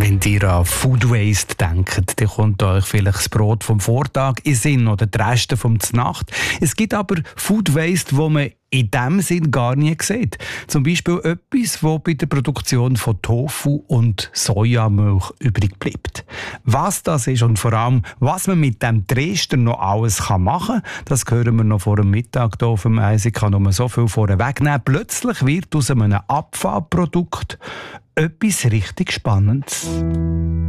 Wenn ihr an Food Waste denkt, dann kommt euch vielleicht das Brot vom Vortag in den Sinn oder die Reste vom Znacht. Es gibt aber Food Waste, wo man in diesem Sinn gar nie sieht. Zum Beispiel etwas, das bei der Produktion von Tofu und Sojamilch übrig bleibt. Was das ist und vor allem, was man mit dem Dresden noch alles machen kann, das hören wir noch vor dem Mittag hier auf dem Eis. Ich kann nur so viel vorwegnehmen. Plötzlich wird aus einem Abfallprodukt etwas richtig Spannendes.